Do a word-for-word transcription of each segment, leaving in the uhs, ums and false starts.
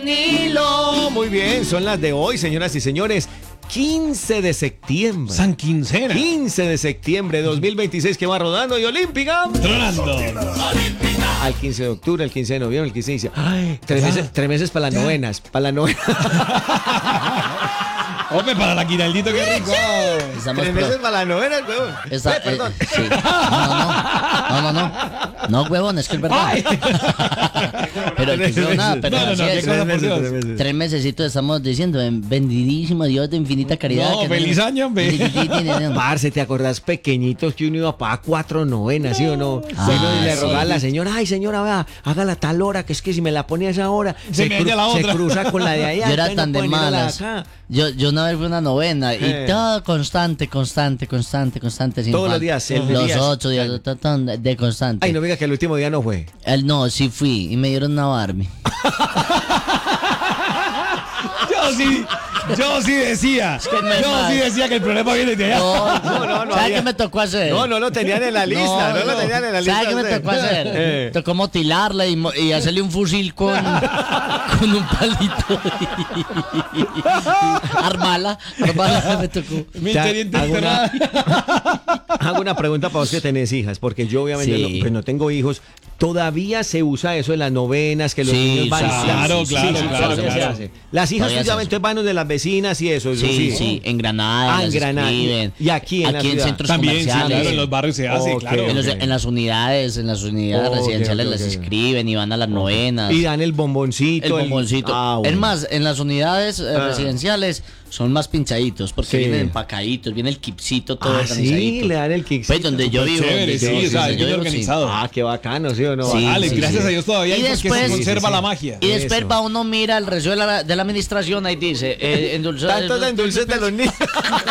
Nilo. Muy bien, son las de hoy, señoras y señores. quince de septiembre. San Quincena. quince de septiembre de dos mil veintiséis que va rodando y Olímpica. Tronando. Al quince de octubre, al quince de noviembre, el quince de diciembre. Ay, tres meses, tres meses para las novenas. Para las novenas. Hombre, para la Quinaldito, qué rico. Estamos Tres pro- meses para las novenas, huevón. Esa- Eh, perdón. eh, sí. No, no, no, no, no. No, huevón, es que es verdad. Pero Tres que nada, meses. pero No, no, así no, qué es. cosa, por meses, Dios. tres meses. Tres mesecitos estamos diciendo, en bendidísimo Dios de infinita caridad. No, que feliz año, hombre. Parce, ¿te acordás pequeñitos que uno iba a pagar cuatro novenas, sí o no? Ah, y uno le sí. rogaba a la señora, ay señora, vea, hágala tal hora, que es que si me la pone a esa hora, Se me daña la se otra. cruza con la de allá. Yo era entonces tan no de pueden ir a la malas. acá. Yo, yo una vez fui a una novena y Eh. todo constante, constante, constante, constante. sin Todos los falta. días, el Los día- ocho días, ta, ta, de de constante. Ay, no me diga que el último día no fue. El no, sí fui y me dieron una Barbie. Yo sí, yo sí decía. que no es Yo mal. sí decía que el problema viene de allá. No, No, no, no ¿Sabe había. qué me tocó hacer? No, no lo tenían en la lista, no, lo tenían en la lista. ¿Sabe qué me usted. tocó hacer? Eh. Tocó motilarla y, mo- y hacerle un fusil con, con un palito. armala, armala me tocó. Mi Ya, teniente hago una- enterrada. Hago una pregunta para vos que tenés hijas, porque yo obviamente Sí. no, pues no tengo hijos. ¿Todavía se usa eso de las novenas, que los Sí, niños van? sí, claro, claro, todavía claro, se claro. hace. Las hijas Todavía se tuyamente van de las vecinas y eso. eso Sí, sí, en Granada, Ah, en las Granada. escriben. Y aquí en la ciudad. centros También, sí, comerciales. claro, en los barrios se hace, Ok. claro. En, los- Ok. en las unidades, en las unidades Ok, residenciales ok, las ok. escriben y van a las novenas. Y dan el bomboncito. El bomboncito. Ah, bueno. Es más, en las unidades eh, Ah. residenciales son más pinchaditos porque Sí. vienen empacaditos, viene el kipsito todo Ah, sí, organizadito. le dan el kick. Pues donde yo vivo. Chévere, donde sí, yo- o sea, donde es yo bien vivo, sí. organizado. Ah, qué bacano, ¿sí o no? Sí, Vale, sí, gracias sí. a Dios todavía hay Y porque después- se conserva Sí, sí, la sí. magia. Y después Eso. va uno mira el resto de la, de la administración, ahí dice, eh, endulzar- Tantos de endulces de los niños.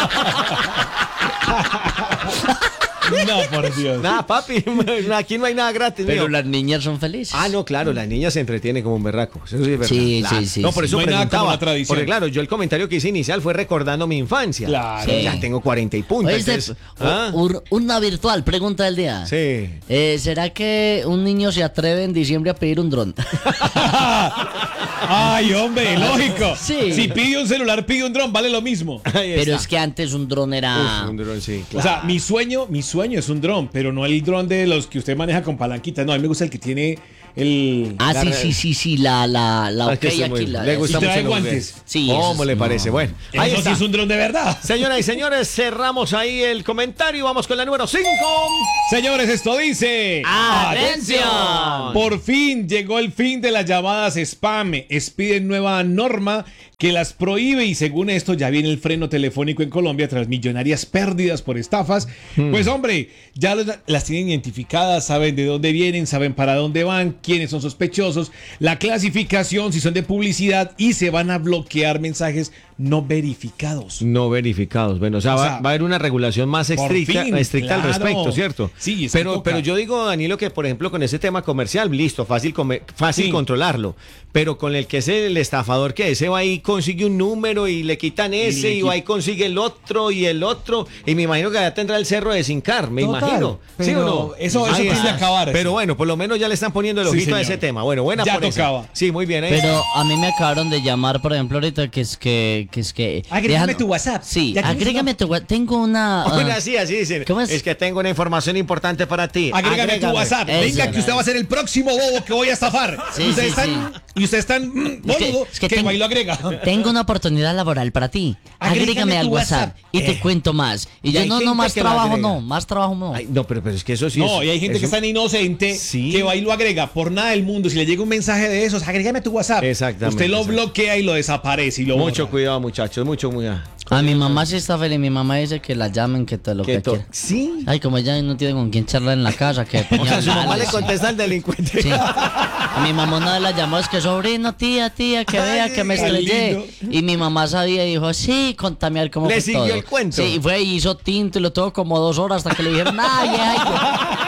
No, por Dios. Nada, papi, aquí no hay nada gratis, Pero mío. las niñas son felices. Ah, no, claro, las niñas se entretienen como un berraco. Eso sí es verdad. Sí, Claro. sí, sí, No, por sí. eso No hay nada como preguntaba. la tradición. Porque claro, yo el comentario que hice inicial fue recordando mi infancia. Claro. Sí. Sí. Ya tengo cuarenta y puntos. Oíste, entonces, u- ¿ah? u- una virtual, pregunta del día. Sí. Eh, ¿Será que un niño se atreve en diciembre a pedir un dron? Ay, hombre, lógico. Sí. Si pide un celular, pide un dron, vale lo mismo. Ahí Pero está. es que antes un dron era... Uf, un dron, sí, O claro. sea, mi sueño, mi sueño es un dron, pero no el dron de los que usted maneja con palanquita. No, a mí me gusta el que tiene el... Ah, La sí, re- sí, sí, sí, la, la, la Ah, ok que se aquí. mueve. La, Le gusta Y trae mucho el guantes. hombre. Sí, ¿Cómo eso le es- parece? no. Bueno, ahí Eso sí está. es un dron de verdad. Señoras y señores, cerramos ahí el comentario. Vamos con la número cinco. Señores, esto dice... ¡Atención! Por fin llegó el fin de las llamadas spam. Expiden nueva norma que las prohíbe y según esto ya viene el freno telefónico en Colombia tras millonarias pérdidas por estafas. Pues hombre, ya los- las tienen identificadas, saben de dónde vienen, saben para dónde van, quiénes son sospechosos, la clasificación, si son de publicidad y se van a bloquear mensajes no verificados. No verificados. Bueno, o sea, O va, sea, va a haber una regulación más por estricta, fin, estricta al claro. respecto, ¿cierto? Sí, es que pero, toca. pero yo digo, Danilo, que por ejemplo con ese tema comercial, listo, fácil, come- fácil Sí. controlarlo. Pero con el que es el estafador, que ese va ahí, consigue un número y le quitan ese, le y, quit- va y consigue el otro y el otro. Y me imagino que allá tendrá el cerro de Sincar, me Total, imagino. ¿Sí o pero no? eso- eso Ahí tiene está. que acabar, Pero sí. bueno, por lo menos ya le están poniendo el Sí, ojito a señor. ese tema. Bueno, buena Ya por esa. tocaba. Sí, muy bien. ahí Pero está. a mí me acabaron de llamar, por ejemplo, ahorita que es que... Que es que Agrégame tu WhatsApp. Sí, Ya tienes agrégame tu WhatsApp. Tengo una... ah, Bueno, así, así dicen. ¿Cómo es? Es que tengo una información importante para ti. Agrégame tu WhatsApp. Eso, Venga, que usted va a ser el próximo bobo que voy a estafar. Sí, y ustedes sí, están, y ustedes están mm, Es que- boludo, es que que, tengo- va y lo agrega. Tengo una oportunidad laboral para ti. Agrégame Agrégame al tu WhatsApp, WhatsApp. y te Eh. cuento más. Y Y yo hay no, no, gente más que lo trabajo agrega. no, más trabajo no. Ay, no, pero, pero es que eso sí No, es- y hay gente eso- que es tan inocente Sí. que va y lo agrega por nada del mundo. Si le llega un mensaje de esos, agrégame tu WhatsApp. Exactamente, Usted lo exacto. bloquea y lo desaparece y lo Mucho borra. cuidado, muchachos, mucho cuidado. A mi mamá sí está feliz. Mi mamá dice que la llamen, que todo lo que, Que to- quiera. Sí. Ay, como ella no tiene con quién charlar en la casa, que O sea, su mamá hablarle, le sí. contesta al delincuente. Sí. A mi mamá una vez la llamó, es que sobrino, tía, tía, que vea Ay, que me tan estrellé. lindo. Y mi mamá sabía y dijo, sí, contame a ver cómo Le fue siguió todo. el cuento. Sí, y fue y hizo tinto y lo tuvo como dos horas hasta que le dijeron, ay, ay,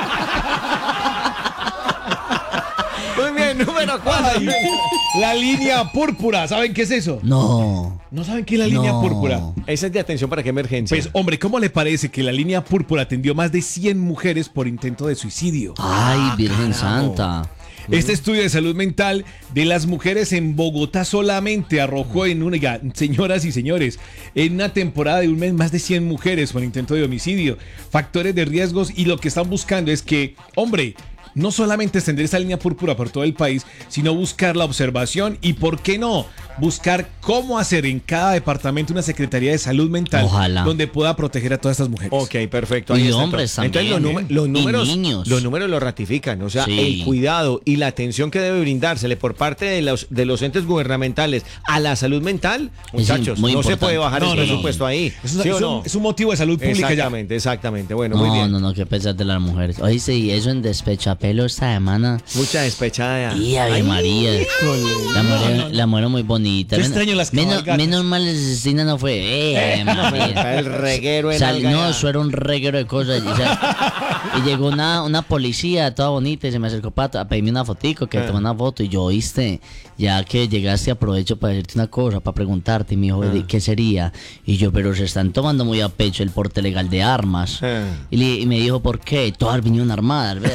Muy bien, número cuatro. Ay, la línea púrpura, ¿saben qué es eso? no. ¿No saben qué es la línea No. púrpura? Esa es de atención para qué emergencia. Pues, hombre, ¿cómo le parece que la línea púrpura atendió más de cien mujeres por intento de suicidio? Ay, Virgen carajo. Santa. Este estudio de salud mental de las mujeres en Bogotá solamente arrojó en una, oiga, señoras y señores, en una temporada de un mes más de cien mujeres con intento de homicidio, factores de riesgos, y lo que están buscando es que, hombre, no solamente extender esa línea púrpura por todo el país, sino buscar la observación y, ¿por qué no?, buscar cómo hacer en cada departamento una Secretaría de Salud Mental. Ojalá. Donde pueda proteger a todas estas mujeres. Ok, perfecto. Y Ahí está, hombres entonces. también, Entonces los, ¿eh? números, los Y números, niños. los números lo ratifican. O sea, Sí. el cuidado y la atención que debe brindársele por parte de los, de los entes gubernamentales a la salud mental, muchachos, muy no se importante. puede bajar No, el no, no. presupuesto ahí. Es, un, ¿Sí o es no? un- es un motivo de salud pública ya. Exactamente, exactamente. Bueno, muy No, bien. no, no, qué pesar de las mujeres. Oye, sí, eso en Despechapelo esta semana. Mucha despechada. Y Ave María. La mujer, la mujer muy bonita. Yo Men- extraño las menos, cabalgatas. menos mal Cristina no fue. Eh, Ave María. El reguero en Sal- alga no, ya. eso era un reguero de cosas. Y, o sea, y llegó una, una policía toda bonita y se me acercó para a pedirme una fotico, que Ah. tomé una foto. Y yo, oíste, ya que llegaste, aprovecho para decirte una cosa, para preguntarte. Y me dijo, Ah. ¿qué sería? Y yo, pero se están tomando muy a pecho el porte legal de armas. Ah. Y, le- y me dijo, ¿por qué? Todas vinieron armadas, vea.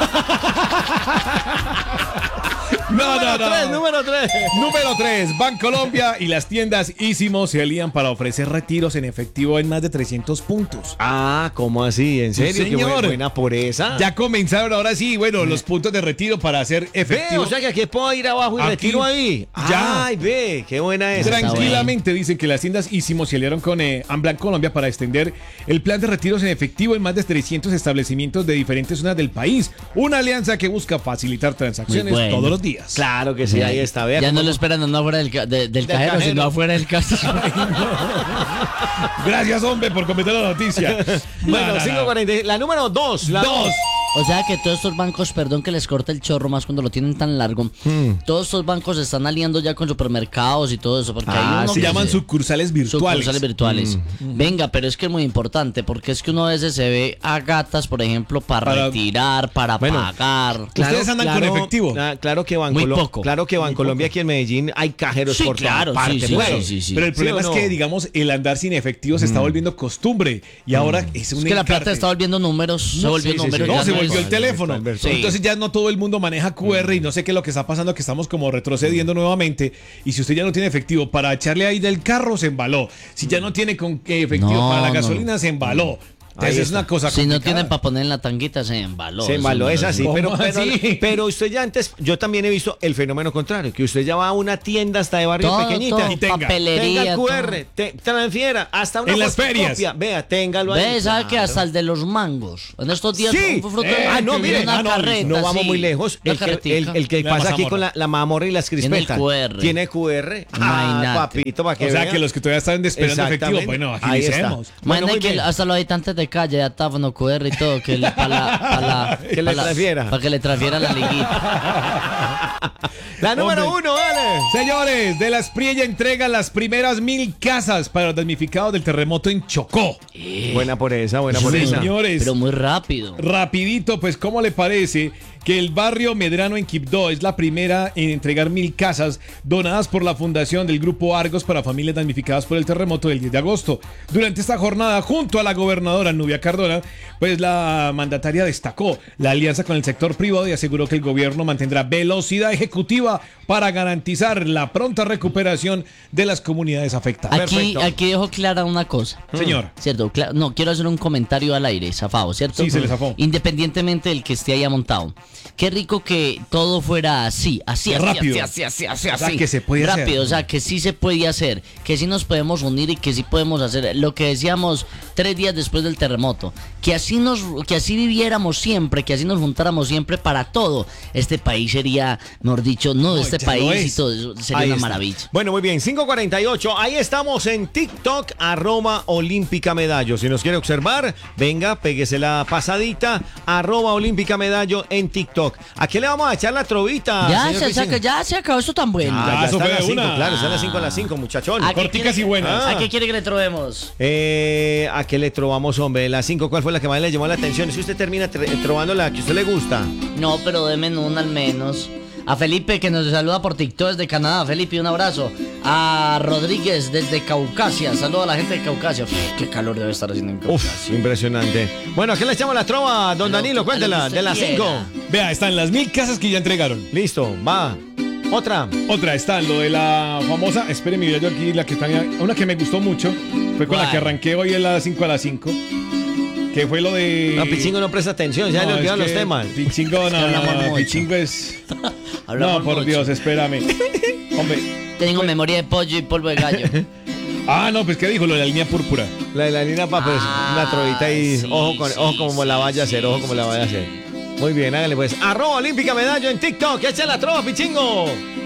No, no, no. Tres, número tres. Número tres. Bancolombia y las tiendas Ísimo se alían para ofrecer retiros en efectivo en más de trescientos puntos. Ah, ¿cómo así? ¿En serio? Qué señor. bu- buena por esa. Ya comenzaron ahora sí, bueno, los puntos de retiro para hacer Ve, efectivo. o sea que aquí puedo ir abajo y Aquí. retiro ahí. Ya. Ay, ve, qué buena esa. Tranqui- Tranquilamente dicen que las tiendas Ísimo se aliaron con eh, Amblan Colombia para extender el plan de retiros en efectivo en más de trescientos establecimientos de diferentes zonas del país. Una alianza que busca facilitar transacciones Muy bueno. todos los días. Claro que sí, ahí está. Vea Ya no cómo- lo esperan no afuera del, ca- de- del cajero, cajero. sino afuera del caso. Gracias, hombre, por comentar la noticia. Bueno, No, no, no. cinco cuarenta. La número dos. La Dos. O sea que todos estos bancos, perdón que les corte el chorro más cuando lo tienen tan largo, Hmm. todos estos bancos se están aliando ya con supermercados y todo eso, porque Ah, hay uno Se que llaman se- sucursales virtuales. sucursales virtuales. Venga, pero es que es muy importante, porque es que uno a veces se ve a gatas, por ejemplo, para, Para- retirar, para Bueno, pagar. Ustedes andan con efectivo. ah, Claro que Muy Bancolombia. poco. Claro que Bancolombia aquí en Medellín hay cajeros Sí, por claro, todas sí, partes. sí, pues. sí, sí, sí. Pero el ¿Sí problema o es no? que, digamos, el andar sin efectivo se está volviendo costumbre. Y ahora es un Es que la plata encarte. está volviendo números, se No, volvió sí, sí, números. sí. No, ya se no volvió es- el teléfono. virtual, virtual. Entonces ya no todo el mundo maneja Q R y no sé qué es lo que está pasando, que estamos como retrocediendo nuevamente. Y si usted ya no tiene efectivo para echarle ahí del carro, se embaló. Si ya no tiene con eh, efectivo No, para la no. gasolina, se embaló. Entonces Ahí es una está. cosa Si no complicada. tienen para poner en la tanguita, se embaló. Se embaló, es así, ¿Cómo pero, pero, así? pero usted ya antes, yo también he visto el fenómeno contrario, que usted ya va a una tienda hasta de barrio Todo, pequeñita todo, y tenga. papelería. tenga el Q todo. R, te, transfiera hasta una En las fotocopia. ferias. Vea, téngalo ahí. ¿Ves? ¿Sabe que Claro. hasta el de los mangos? En estos días Sí. un fruto- Eh, Ah, no, qué mire, bien. una Ah, no, carreta, No vamos sí, muy lejos. una El que, carretica. el, el que La pasa aquí mazamorra. con la, la mamorra y las Tiene el crispetas. Q R. Tiene Q R. Ah, Imagínate. papito, para que O sea vea. que los que todavía están esperando efectivo, Exactamente. bueno, Ahí está. agilicemos. Bueno, Imagina muy que bien. hasta los habitantes de calle, datáfono, Q R y todo, que le, para la, pa la- Que le pa la- transfiera. Para que le transfiera la liguita. La número Hombre. uno, dale. Señores, de las Priella entrega las primeras mil casas para los damnificados del terremoto en Chocó. Buena por esa, buena por esa. Señores, Pero muy rápido. rapidito, pues, ¿cómo le parece que el barrio Medrano en Quibdó es la primera en entregar mil casas donadas por la fundación del Grupo Argos para familias damnificadas por el terremoto del diez de agosto? Durante esta jornada, junto a la gobernadora Nubia Cardona, pues la mandataria destacó la alianza con el sector privado y aseguró que el gobierno mantendrá velocidad ejecutiva para garantizar la pronta recuperación de las comunidades afectadas. Aquí, Perfecto. aquí dejo clara una cosa. Señor. Cierto, cla- no, quiero hacer un comentario al aire, zafado, ¿cierto? Sí, se le zafó. Independientemente del que esté ahí montado. Qué rico que todo fuera así, así, así, Rápido. así, así, así, así, O sea, así. que se puede hacer. Rápido, o sea, que sí se puede hacer, que sí nos podemos unir y que sí podemos hacer lo que decíamos tres días después del terremoto. Que así nos, que así viviéramos siempre, que así nos juntáramos siempre para todo. Este país sería, mejor dicho, no, No, este ya lo país y es. todo eso sería Ahí una está. maravilla. Bueno, muy bien, cinco cuarenta y ocho. Ahí estamos en TikTok, arroba Olímpica Medallo. Si nos quiere observar, venga, péguese la pasadita, arroba Olímpica Medallo en TikTok. ¿A qué le vamos a echar la trovita? Ya señor se, Cristina? saca- ya se acabó esto tan bueno. Ah, Ya, ya eso está a fue las de cinco, una. claro, está a las cinco a las cinco, muchachón. ¿A qué Corticas quiere- y buenas. Ah. ¿A qué quiere que le trovemos? Eh, ¿A qué le trovamos, hombre? La cinco, ¿cuál fue la que más le llamó la atención? Si usted termina tr- trovando la que a usted le gusta. No, pero deme una al menos. A Felipe que nos saluda por TikTok desde Canadá. Felipe, un abrazo. A Rodríguez desde Caucasia. Saluda a la gente de Caucasia. Uf, qué calor debe estar haciendo en Caucasia. Uf, impresionante. Bueno, ¿a qué le echamos la trova, don A lo Danilo? que- a lo Cuéntela, que de usted las quiera. cinco. Vea, están las mil casas que ya entregaron. Listo, va. Otra. Otra está lo de la famosa, espere, mira yo aquí la que está, una que me gustó mucho, fue con la ¿Cuál? que arranqué hoy en las cinco a las cinco, que fue lo de... No, Pichingo no presta atención, ya le No, es olvidaron los que temas. Pichingo, no, hablamos no, mucho. Pichingo es... Hablamos No, por mucho. Dios, espérame. Hombre. Tengo memoria de pollo y polvo de gallo. Ah, no, pues ¿qué dijo? Lo de la línea púrpura. La de la línea para pues, Ah, una trovita y sí, ojo, con, sí, ojo como sí, la vaya a sí, hacer, ojo como sí, la vaya a sí. hacer. Muy bien, hágale pues. Arroba Olímpica Medallo en TikTok. Echa la trova, Pichingo.